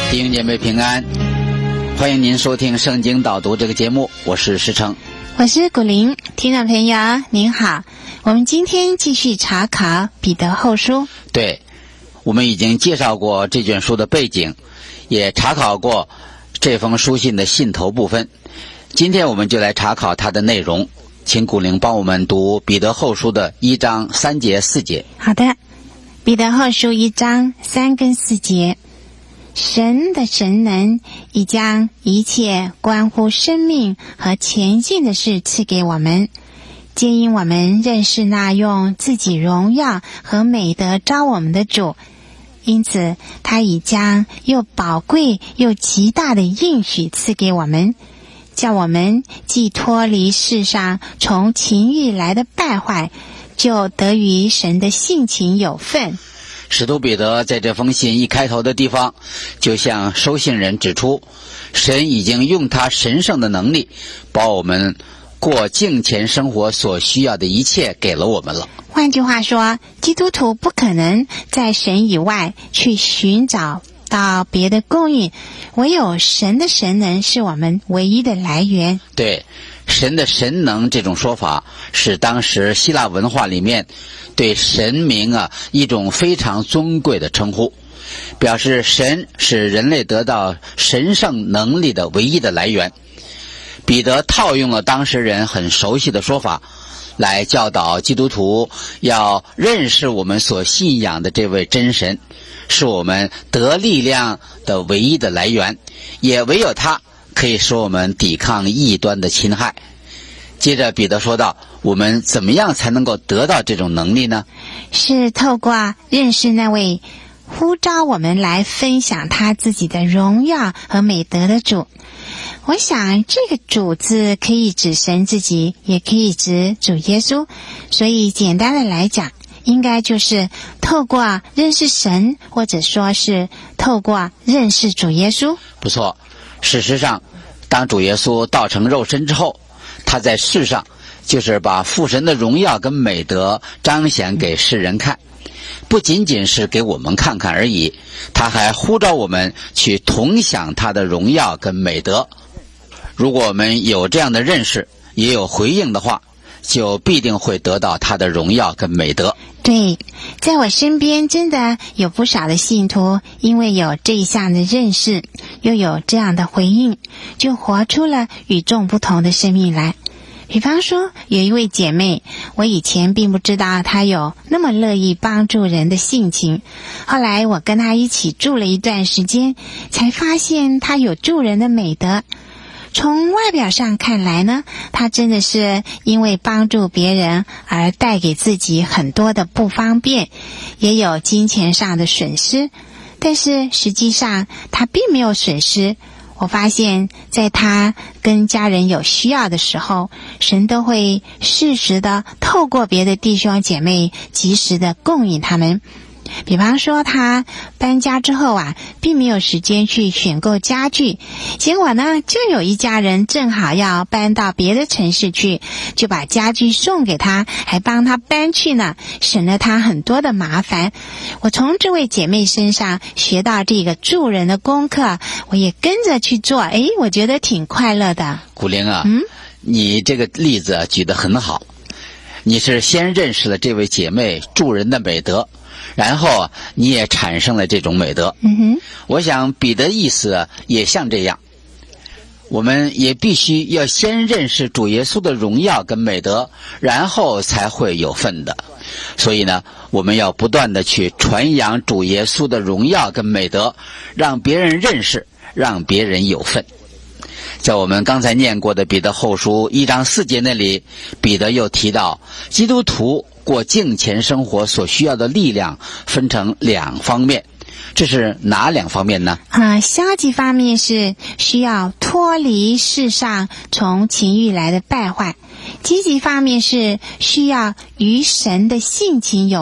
弟兄姐妹平安，欢迎您收听圣经导读这个节目，我是石成， 我是古灵。听众朋友您好，我们今天继续查考彼得后书。 对，我们已经介绍过这卷书的背景，也查考过这封书信的信头部分，今天我们就来查考它的内容。请古灵帮我们读彼得后书的1章3节4节。 好的，彼得后书1章3跟4节。神的神能已将一切关乎生命和前进的事赐给我们，皆因我们认识那用自己荣耀和美德召我们的主，因此他已将又宝贵又极大的应许赐给我们，叫我们既脱离世上从情欲来的败坏，就得与神的性情有份。 使徒彼得在这封信一开头的地方，就向收信人指出，神已经用他神圣的能力，把我们过敬虔生活所需要的一切给了我们了。 换句话说，基督徒不可能在神以外去寻找到别的供应，唯有神的神能是我们唯一的来源。 对，神的神能这种说法是当时希腊文化里面对神明一种非常尊贵的称呼，表示神是人类得到神圣能力的唯一的来源。彼得套用了当时人很熟悉的说法，来教导基督徒要认识我们所信仰的这位真神，是我们得力量的唯一的来源，也唯有他可以使我们抵抗异端的侵害。接着彼得说道，我们怎么样才能够得到这种能力呢？ 是透过认识那位呼召我们来分享他自己的荣耀和美德的主。我想这个主字可以指神自己，也可以指主耶稣，所以简单的来讲，应该就是透过认识神，或者说是透过认识主耶稣。 不错，事实上当主耶稣道成肉身之后，他在世上就是把父神的荣耀跟美德彰显给世人看，不仅仅是给我们看看而已，他还呼召我们去同享他的荣耀跟美德。如果我们有这样的认识，也有回应的话，就必定会得到他的荣耀跟美德。 对，在我身边真的有不少的信徒，因为有这一项的认识，又有这样的回应，就活出了与众不同的生命来。比方说，有一位姐妹，我以前并不知道她有那么乐意帮助人的性情，后来我跟她一起住了一段时间，才发现她有助人的美德。从外表上看来呢，他真的是因为帮助别人而带给自己很多的不方便，也有金钱上的损失，但是实际上他并没有损失。我发现在他跟家人有需要的时候，神都会适时的透过别的弟兄姐妹及时的供应他们。比方说他搬家之后并没有时间去选购家具，结果呢就有一家人正好要搬到别的城市去，就把家具送给他，还帮他搬去呢，省了他很多的麻烦。我从这位姐妹身上学到这个助人的功课，我也跟着去做，我觉得挺快乐的。 古灵你这个例子举得很好，你是先认识了这位姐妹助人的美德，然后你也产生了这种美德。我想彼得的意思也像这样，我们也必须要先认识主耶稣的荣耀跟美德，然后才会有份的。所以呢，我们要不断的去传扬主耶稣的荣耀跟美德，让别人认识，让别人有份。在我们刚才念过的彼得后书1章4节那里，彼得又提到基督徒过敬虔生活所需要的力量分成2方面，这是哪2方面呢？ 消极方面是需要脱离世上从情欲来的败坏，积极方面是需要与神的性情有